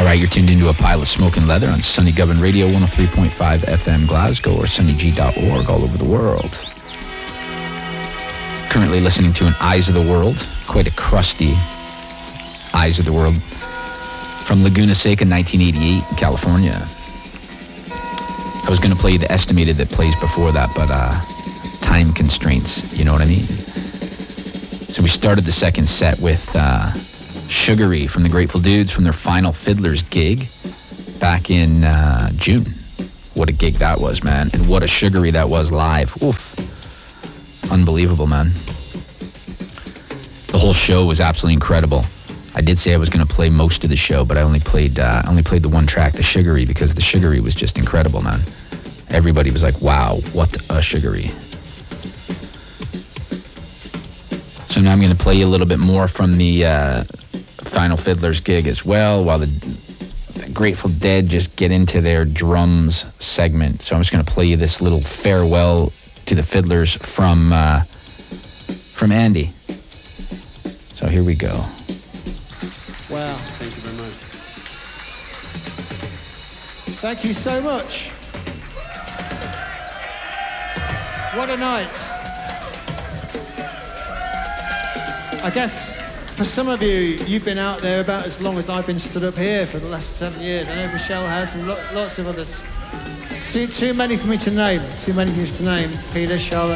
right, you're tuned into A Pile of Smoke and Leather on Sunny Govan Radio, 103.5 FM Glasgow, or sunnyg.org all over the world. Currently listening to an Eyes of the World, quite a crusty Eyes of the World, from Laguna Seca, 1988, in California. I was going to play the estimated that plays before that, but time constraints, you know what I mean? So we started the second set with Sugary from the Grateful Dudes from their final Fiddlers gig back in June. What a gig that was, man. And what a Sugary that was live. Oof. Unbelievable, man. The whole show was absolutely incredible. I did say I was going to play most of the show, but I only played the one track, the Sugary, because the Sugary was just incredible, man. Everybody was like, wow, what a Sugary. So now I'm going to play you a little bit more from the Final Fiddlers gig as well, while the Grateful Dead just get into their drums segment. So I'm just going to play you this little farewell to the Fiddlers from Andy. So here we go. Wow. Thank you very much. Thank you so much. What a night. I guess for some of you, you've been out there about as long as I've been stood up here for the last 7 years. I know Michelle has, and lots of others. Too many for me to name. Too many for me to name. Peter, Charlotte.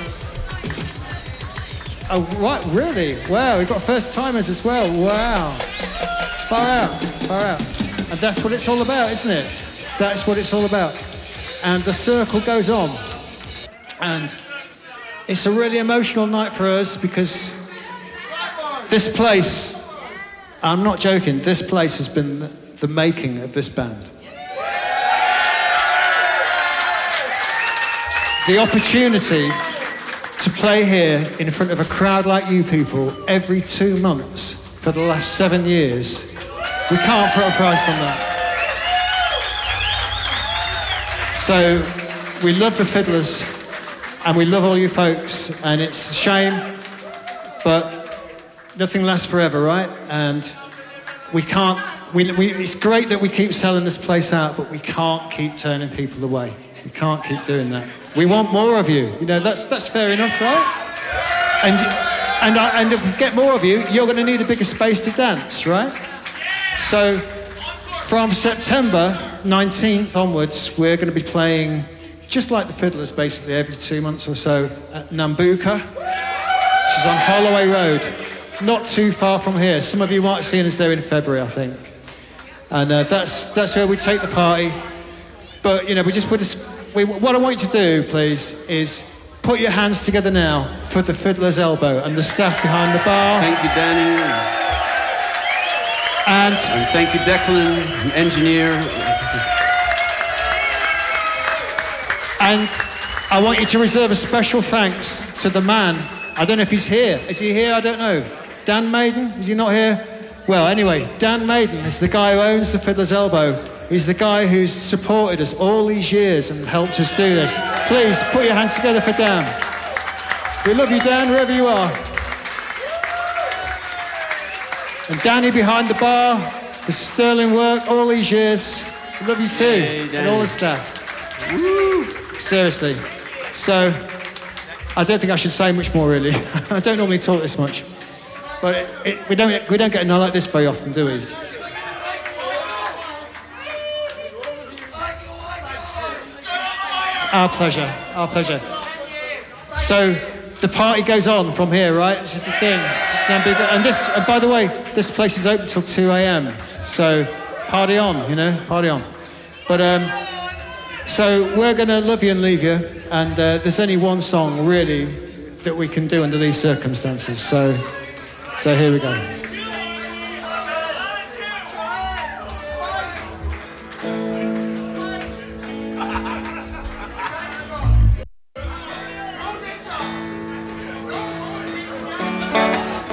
Oh, what? Really? Wow, we've got first-timers as well. Wow. Far out. Far out. And that's what it's all about, isn't it? That's what it's all about. And the circle goes on. And it's a really emotional night for us because this place, I'm not joking, this place has been the making of this band. The opportunity to play here in front of a crowd like you people every 2 months for the last 7 years, we can't put a price on that. So we love the Fiddlers and we love all you folks, and it's a shame, but nothing lasts forever, right? And we can't, it's great that we keep selling this place out, but we can't keep turning people away. We can't keep doing that. We want more of you. You know, that's fair enough, right? And if we get more of you, you're going to need a bigger space to dance, right? So from September 19th onwards, we're going to be playing just like the Fiddlers, basically, every 2 months or so at Nambucca, which is on Holloway Road. Not too far from here. Some of you might have seen us there in February, I think. And that's where we take the party. But, you know, what I want you to do, please, is put your hands together now for the Fiddler's Elbow and the staff behind the bar. Thank you, Danny. And thank you, Declan, engineer. And I want you to reserve a special thanks to the man. I don't know if he's here. Is he here? I don't know. Dan Maiden? Is he not here? Well, anyway, Dan Maiden is the guy who owns the Fiddler's Elbow. He's the guy who's supported us all these years and helped us do this. Please, put your hands together for Dan. We love you, Dan, wherever you are. And Danny behind the bar, for sterling work all these years. We love you too, hey, and all the staff. Woo! Seriously. So, I don't think I should say much more, really. I don't normally talk this much. But we don't get a night like this very often, do we? It's our pleasure, our pleasure. So, the party goes on from here, right? This is the thing. And this, by the way, this place is open till 2 a.m. So, party on, you know, party on. But, so we're going to love you and leave you, and there's only one song really that we can do under these circumstances. So here we go.